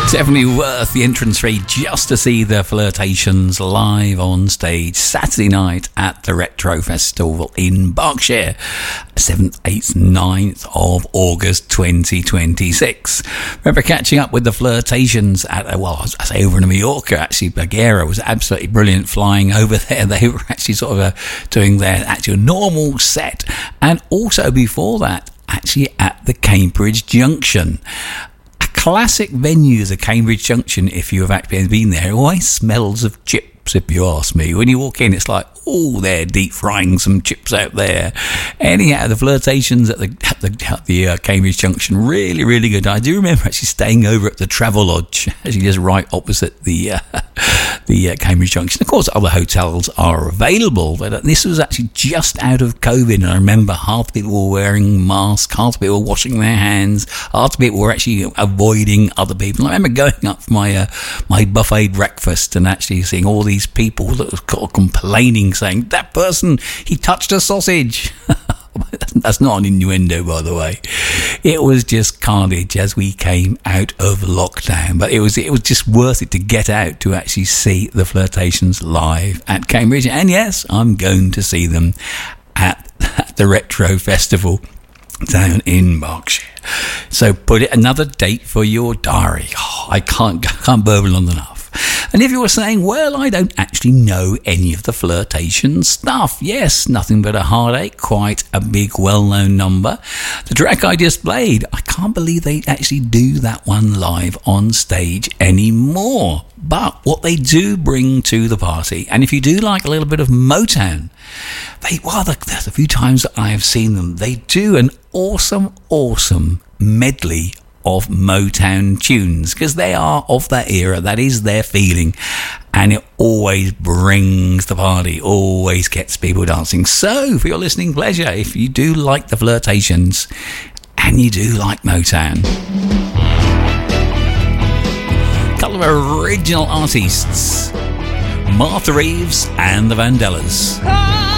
Definitely worth the entrance fee just to see the Flirtations live on stage Saturday night at the Retro Festival in Berkshire, 7th, 8th, 9th of August 2026. Remember catching up with the Flirtations at, I say over in Mallorca, actually. Bagheera was absolutely brilliant flying over there. They were actually sort of doing their actual normal set, and also before that, actually at the Cambridge Junction. Classic venue, the Cambridge Junction. If you have actually been there, it always smells of chips, if you ask me. When you walk in, it's like, oh, they're deep frying some chips out there. Anyhow, the Flirtations at the Cambridge Junction, really, really good. I do remember actually staying over at the Travelodge, actually just right opposite the Cambridge Junction. Of course, other hotels are available, but this was actually just out of COVID, and I remember half the people were wearing masks, half the people were washing their hands, half the people were actually avoiding other people. I remember going up for my buffet breakfast and actually seeing all these people that were complaining, saying, that person, he touched a sausage. That's not an innuendo, by the way. It was just carnage as we came out of lockdown, but it was just worth it to get out to actually see the Flirtations live at Cambridge. And yes, I'm going to see them at the Retro Festival down in Berkshire. So put it another date for your diary. I can't burble on enough. And if you were saying, well, I don't actually know any of the Flirtation stuff. Yes, Nothing But a Heartache, quite a big, well-known number. The track I just played, I can't believe they actually do that one live on stage anymore. But what they do bring to the party, and if you do like a little bit of Motown, there's a few times that I have seen them, they do an awesome medley of Motown tunes, because they are of that era, that is their feeling, and it always brings the party, always gets people dancing. So for your listening pleasure, if you do like the Flirtations and you do like Motown, a couple of original artists, Martha Reeves and the Vandellas.